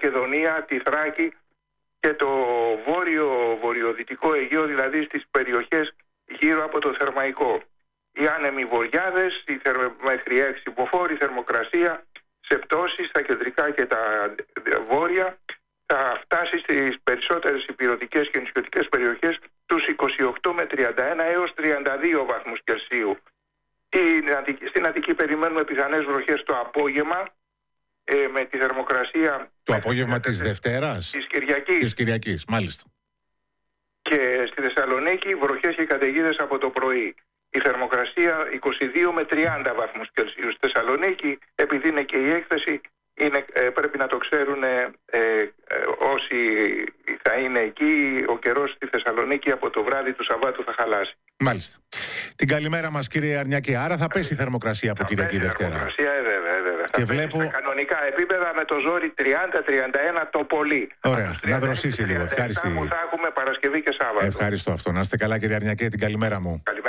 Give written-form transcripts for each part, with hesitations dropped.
Μακεδονία, τη Θράκη και το βορειοδυτικό Αιγαίο, δηλαδή στις περιοχές γύρω από το Θερμαϊκό. Οι άνεμοι βορειάδες, μέχρι 6 υποφόρη θερμοκρασία, σε πτώσεις στα κεντρικά και τα βόρεια, θα φτάσει στις περισσότερες ηπειρωτικές και νησιωτικές περιοχές τους 28 με 31 έως 32 βαθμούς Κελσίου. Στην Αττική περιμένουμε πιθανές βροχές το απόγευμα, με τη θερμοκρασία... Το απόγευμα της Δευτέρας? Της Κυριακής, μάλιστα. Και στη Θεσσαλονίκη βροχές και καταιγίδες από το πρωί. Η θερμοκρασία 22 με 30 βαθμούς Κελσίου. Στη Θεσσαλονίκη, επειδή είναι και η έκθεση, πρέπει να το ξέρουν όσοι θα είναι εκεί, ο καιρός στη Θεσσαλονίκη από το βράδυ του Σαββάτου θα χαλάσει. Μάλιστα. Την καλημέρα μας, κύριε Αρνιακή. Άρα θα πέσει η θερμοκρασία από Κυριακή Δευτέρα? Θερμοκρασία, βέβαια. Και θα βλέπω στα κανονικά επίπεδα με το ζόρι 30-31 το πολύ. Ωραία, να δροσίσει λίγο. Ευχαριστώ. Θα έχουμε Παρασκευή και Σάββατο. Ευχαριστώ αυτό. Να είστε καλά, κύριε Αρνιακή. Την καλημέρα μου. Καλημέρα.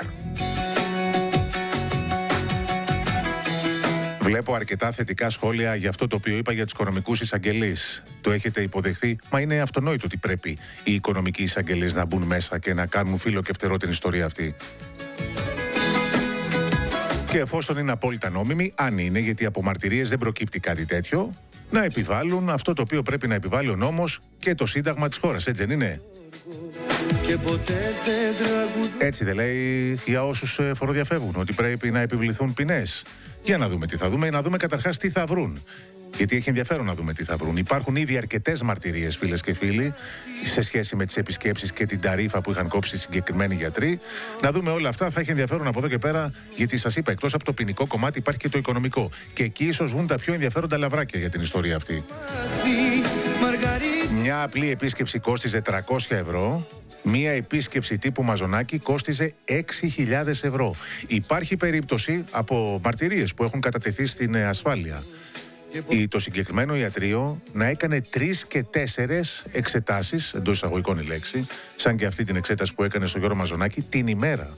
Βλέπω αρκετά θετικά σχόλια για αυτό το οποίο είπα για τους οικονομικούς εισαγγελείς. Το έχετε υποδεχθεί? Μα είναι αυτονόητο ότι πρέπει οι οικονομικοί εισαγγελείς να μπουν μέσα και να κάνουν φύλλο και φτερό την ιστορία αυτή. Και εφόσον είναι απόλυτα νόμιμοι, αν είναι, γιατί από μαρτυρίες δεν προκύπτει κάτι τέτοιο, να επιβάλλουν αυτό το οποίο πρέπει να επιβάλλει ο νόμος και το Σύνταγμα της χώρας, έτσι δεν είναι? Έτσι δεν λέει για όσους φοροδιαφεύγουν, ότι πρέπει να επιβληθούν ποινές? Για να δούμε τι θα δούμε, να δούμε καταρχάς τι θα βρουν. Γιατί έχει ενδιαφέρον να δούμε τι θα βρουν. Υπάρχουν ήδη αρκετές μαρτυρίες, φίλες και φίλοι, σε σχέση με τις επισκέψεις και την ταρίφα που είχαν κόψει οι συγκεκριμένοι γιατροί. Να δούμε όλα αυτά. Θα έχει ενδιαφέρον από εδώ και πέρα, γιατί σας είπα, εκτός από το ποινικό κομμάτι υπάρχει και το οικονομικό. Και εκεί ίσως βγουν τα πιο ενδιαφέροντα λαβράκια για την ιστορία αυτή. Μια απλή επίσκεψη κόστιζε 300 ευρώ. Μία επίσκεψη τύπου Μαζονάκη κόστιζε 6.000 ευρώ. Υπάρχει περίπτωση από μαρτυρίες που έχουν κατατεθεί στην ασφάλεια το συγκεκριμένο ιατρείο να έκανε 3 και 4 εξετάσεις, εντός εισαγωγικών η λέξη, σαν και αυτή την εξέταση που έκανε στο Γιώργο Μαζονάκη, την ημέρα.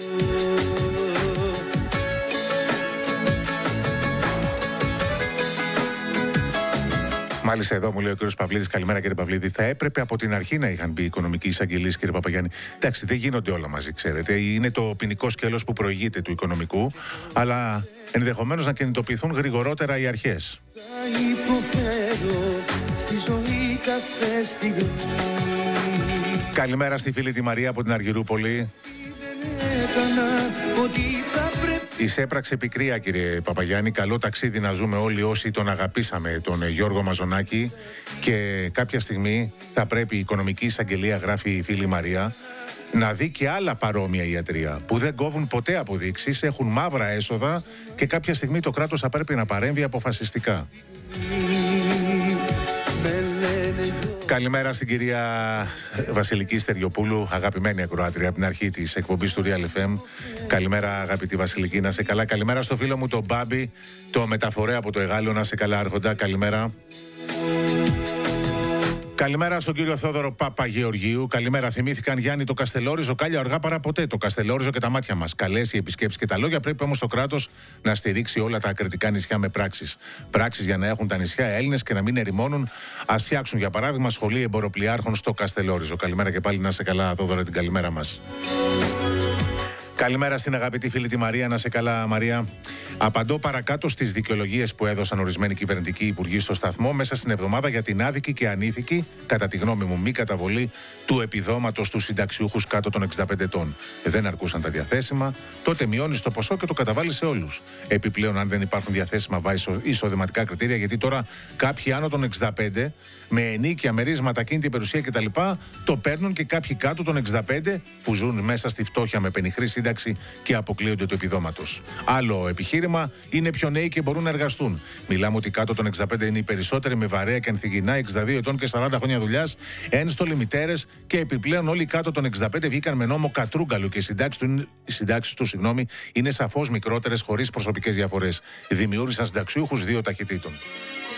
Μάλιστα, εδώ μου λέει ο κ. Παυλίδης, καλημέρα κύριε Παυλίδη. Θα έπρεπε από την αρχή να είχαν μπει οι οικονομικοί εισαγγελείς, κύριε Παπαγιάννη. Εντάξει, δεν γίνονται όλα μαζί, ξέρετε. Είναι το ποινικό σκέλος που προηγείται του οικονομικού, αλλά ενδεχομένως να κινητοποιηθούν γρηγορότερα οι αρχές. Καλημέρα στη φίλη τη Μαρία από την Αργυρούπολη. Εισέπραξε πικρία, κύριε Παπαγιάννη. Καλό ταξίδι να ζούμε όλοι όσοι τον αγαπήσαμε, τον Γιώργο Μαζονάκη. Και κάποια στιγμή θα πρέπει η οικονομική εισαγγελία, γράφει η φίλη Μαρία, να δει και άλλα παρόμοια ιατρεία που δεν κόβουν ποτέ αποδείξεις, έχουν μαύρα έσοδα και κάποια στιγμή το κράτος θα πρέπει να παρέμβει αποφασιστικά. Καλημέρα στην κυρία Βασιλική Στεριοπούλου, αγαπημένη ακροάτρια από την αρχή της εκπομπής του Real FM. Καλημέρα αγαπητή Βασιλική, να σε καλά. Καλημέρα στο φίλο μου τον Μπάμπη, το μεταφορέα από το Εγάλεο, να σε καλά άρχοντα. Καλημέρα. Καλημέρα στον κύριο Θόδωρο Παπαγεωργίου. Καλημέρα. Θυμήθηκαν Γιάννη το Καστελόριζο, κάλια αργά παρά ποτέ. Το Καστελόριζο και τα μάτια μας. Καλές οι επισκέψεις και τα λόγια. Πρέπει όμως το κράτος να στηρίξει όλα τα ακριτικά νησιά με πράξεις. Πράξεις για να έχουν τα νησιά Έλληνες και να μην ερημώνουν. Ας φτιάξουν για παράδειγμα σχολή εμποροπλιάρχων στο Καστελόριζο. Καλημέρα και πάλι, να σε καλά, Θόδωρο, την καλημέρα μας. Καλημέρα στην αγαπητή φίλη τη Μαρία, να σε καλά, Μαρία. Απαντώ παρακάτω στις δικαιολογίες που έδωσαν ορισμένοι κυβερνητικοί υπουργοί στο σταθμό μέσα στην εβδομάδα για την άδικη και ανήθικη, κατά τη γνώμη μου, μη καταβολή του επιδόματος στους συνταξιούχους κάτω των 65 ετών. Δεν αρκούσαν τα διαθέσιμα, τότε μειώνεις το ποσό και το καταβάλεις σε όλους. Επιπλέον, αν δεν υπάρχουν διαθέσιμα εισοδηματικά κριτήρια, γιατί τώρα κάποιοι άνω των 65 με ενίκια, μερίσματα, κίνητη περιουσία κτλ. Το παίρνουν και κάποιοι κάτω των 65 που ζουν μέσα στη φτώχεια με πενιχρή σύνταξη και αποκλείονται του επιδόματος. Άλλο επιχείρημα είναι πιο νέοι και μπορούν να εργαστούν. Μιλάμε ότι κάτω των 65 είναι οι περισσότεροι με βαρέα και ανθυγινά 62 ετών και 40 χρόνια δουλειάς, ένστολοι μητέρες και επιπλέον όλοι κάτω των 65 βγήκαν με νόμο Κατρούγκαλου και οι συντάξεις του είναι σαφώς μικρότερες χωρίς προσωπικές διαφορές. Δημιούργησαν συνταξιούχους 2 ταχυτήτων.